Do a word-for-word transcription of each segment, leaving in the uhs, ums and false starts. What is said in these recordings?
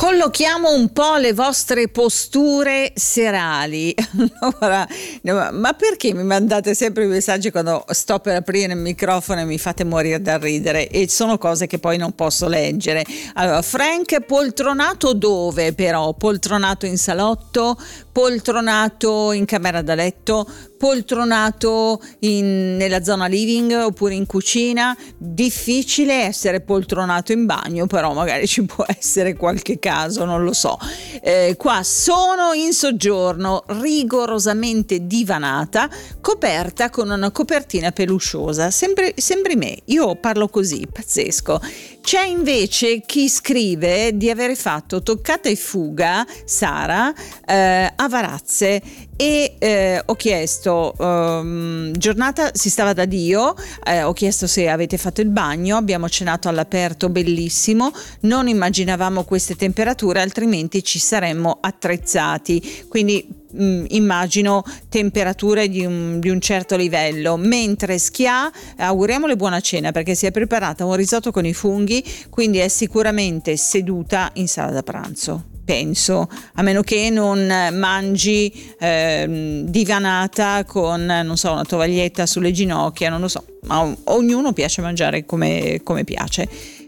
Collochiamo un po' le vostre posture serali. Allora, ma perché mi mandate sempre i messaggi quando sto per aprire il microfono e mi fate morire da ridere? E sono cose che poi non posso leggere. Allora, Frank, poltronato dove però? Poltronato in salotto? Poltronato in camera da letto? Poltronato in, nella zona living oppure in cucina? Difficile essere poltronato in bagno, però magari ci può essere qualche caso, non lo so. Eh, qua sono in soggiorno, rigorosamente divanata, coperta con una copertina pelusciosa. Sembri, sembri me, io parlo così, pazzesco. C'è invece chi scrive di avere fatto toccata e fuga, Sara, eh, a Varazze, e eh, ho chiesto, um, giornata si stava da Dio, eh, ho chiesto se avete fatto il bagno, abbiamo cenato all'aperto, bellissimo, non immaginavamo queste temperature, altrimenti ci saremmo attrezzati, quindi mh, immagino temperature di un, di un certo livello. Mentre Schia, auguriamole buona cena perché si è preparata un risotto con i funghi, quindi è sicuramente seduta in sala da pranzo. Penso, a meno che non mangi eh, divanata con, non so, una tovaglietta sulle ginocchia, non lo so, ma ognuno piace mangiare come, come piace.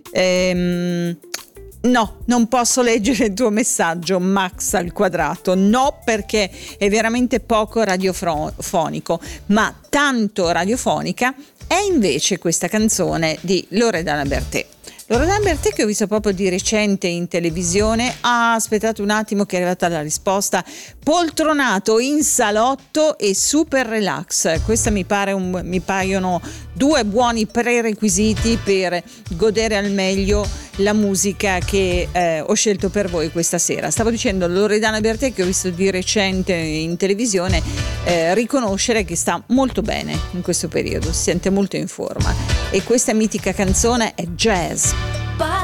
Ehm, no, non posso leggere il tuo messaggio, Max al quadrato, no, perché è veramente poco radiofonico, ma tanto radiofonica è invece questa canzone di Loredana Bertè. Loredana Bertè, che ho visto proprio di recente in televisione. Ah, aspettate un attimo che è arrivata la risposta. Poltronato in salotto e super relax. Questa mi pare un, mi paiono due buoni prerequisiti per godere al meglio la musica che eh, ho scelto per voi questa sera. Stavo dicendo Loredana Bertè, che ho visto di recente in televisione, eh, riconoscere che sta molto bene in questo periodo, si sente molto in forma, e questa mitica canzone è Jazz.